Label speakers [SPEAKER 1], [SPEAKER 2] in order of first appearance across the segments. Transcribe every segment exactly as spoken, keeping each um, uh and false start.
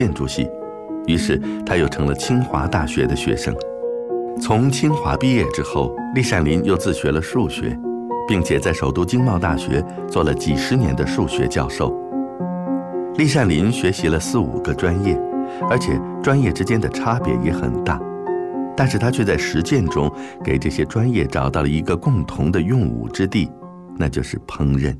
[SPEAKER 1] 建筑系，于是他又成了清华大学的学生。从清华毕业之后，厉善林又自学了数学，并且在首都经贸大学做了几十年的数学教授。厉善林学习了四五个专业，而且专业之间的差别也很大，但是他却在实践中给这些专业找到了一个共同的用武之地，那就是烹饪。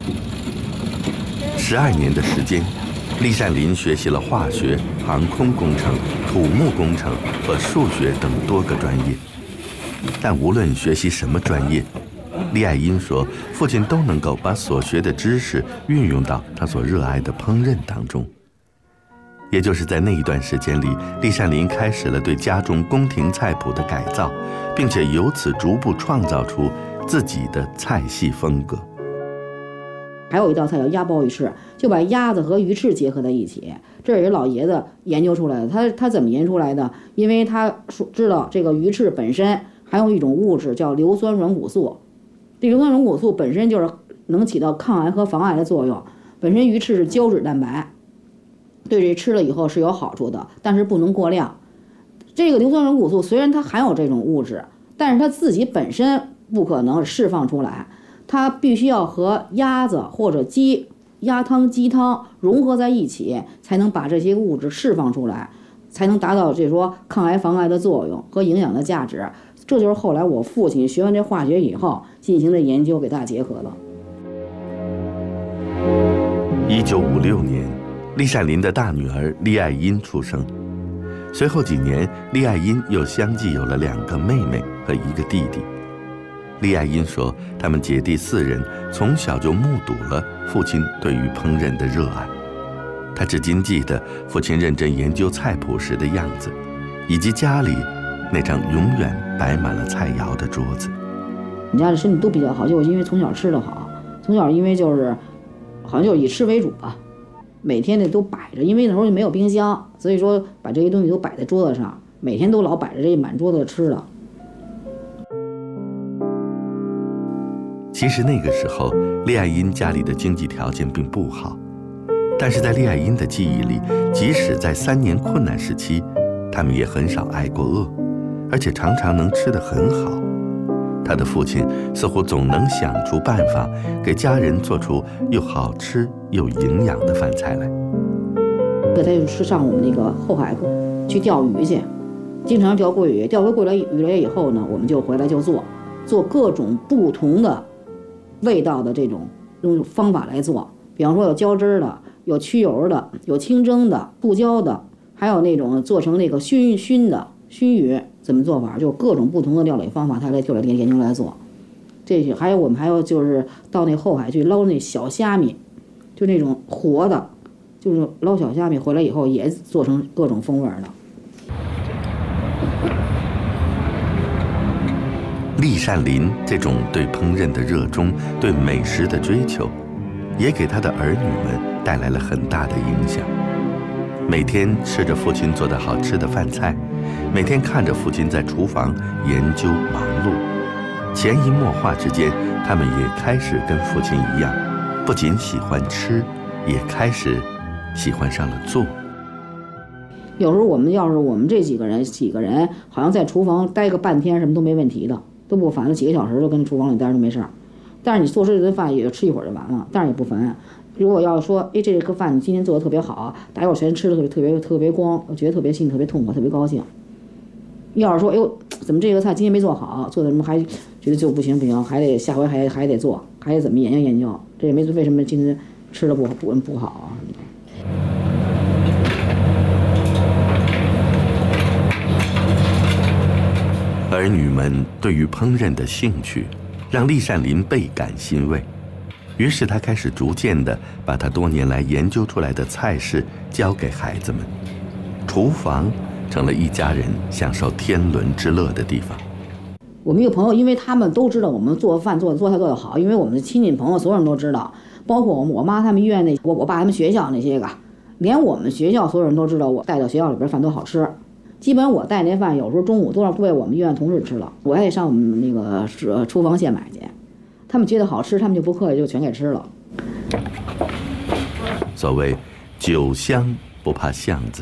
[SPEAKER 1] 十二年的时间，厉善林学习了化学、航空工程、土木工程和数学等多个专业。但无论学习什么专业，厉爱英说，父亲都能够把所学的知识运用到他所热爱的烹饪当中。也就是在那一段时间里，厉善林开始了对家中宫廷菜谱的改造，并且由此逐步创造出自己的菜系风格。
[SPEAKER 2] 还有一道菜叫鸭鲍鱼翅，就把鸭子和鱼翅结合在一起，这也是老爷子研究出来的。他他怎么研究出来的？因为他知道这个鱼翅本身含有一种物质叫硫酸软骨素，这硫酸软骨素本身就是能起到抗癌和防癌的作用。本身鱼翅是胶质蛋白，对这吃了以后是有好处的，但是不能过量。这个硫酸软骨素虽然它含有这种物质，但是它自己本身不可能释放出来，它必须要和鸭子或者鸡、鸭汤、鸡汤融合在一起，才能把这些物质释放出来，才能达到这说抗癌防癌的作用和营养的价值。这就是后来我父亲学完这化学以后进行的研究，给大家结合的。
[SPEAKER 1] 一九五六年，厉善林的大女儿厉爱英出生。随后几年，厉爱英又相继有了两个妹妹和一个弟弟。厉爱英说，他们姐弟四人从小就目睹了父亲对于烹饪的热爱。他至今记得父亲认真研究菜谱时的样子，以及家里那张永远摆满了菜肴的桌子。
[SPEAKER 2] 你家的身体都比较好，就是因为从小吃得好，从小因为就是好像就是以吃为主吧，每天的都摆着，因为那时候就没有冰箱，所以说把这些东西都摆在桌子上，每天都老摆着这满桌子的吃的。
[SPEAKER 1] 其实那个时候，厉爱英家里的经济条件并不好，但是在厉爱英的记忆里，即使在三年困难时期，他们也很少挨过饿，而且常常能吃得很好。他的父亲似乎总能想出办法，给家人做出又好吃又营养的饭菜来。
[SPEAKER 2] 他就是上我们那个后海去钓鱼去，经常钓桂鱼，钓回桂来鱼来以后呢，我们就回来就做，做各种不同的味道的这种用方法来做。比方说有浇汁的，有去油的，有清蒸的，不浇的，还有那种做成那个熏熏的熏鱼。怎么做法？就各种不同的料理方法，他来就来研究来做。这些还有我们还有就是到那后海去捞那小虾米，就那种活的，就是捞小虾米回来以后也做成各种风味的。
[SPEAKER 1] 厉善林这种对烹饪的热衷，对美食的追求，也给他的儿女们带来了很大的影响。每天吃着父亲做的好吃的饭菜，每天看着父亲在厨房研究忙碌，潜移默化之间，他们也开始跟父亲一样，不仅喜欢吃，也开始喜欢上了做。
[SPEAKER 2] 有时候我们要是我们这几个人几个人好像在厨房待个半天什么都没问题的，都不烦了，几个小时就跟厨房里待着都没事儿。但是你做出这顿饭也就吃一会儿就完了，但是也不烦。如果要说，哎，这个饭你今天做的特别好，大家伙全吃的特别特别特别光，我觉得特别心里特别痛快，特别高兴。要是说，哎呦，怎么这个菜今天没做好，做的什么还觉得就不行不行，还得下回还还得做，还得怎么研究研究，这也没为什么今天吃的不不不好啊？
[SPEAKER 1] 儿女们对于烹饪的兴趣，让厉善林倍感欣慰。于是他开始逐渐地把他多年来研究出来的菜式教给孩子们，厨房成了一家人享受天伦之乐的地方。
[SPEAKER 2] 我们一个朋友，因为他们都知道我们做饭做做菜做得好，因为我们的亲戚朋友所有人都知道，包括我们我妈他们医院那我我爸他们学校那些个，连我们学校所有人都知道我带到学校里边饭都好吃。基本我带那饭有时候中午都让为我们医院同事吃了，我还得上我们那个厨房现买去。他们觉得好吃，他们就不客气，就全给吃了。
[SPEAKER 1] 所谓酒香不怕巷子，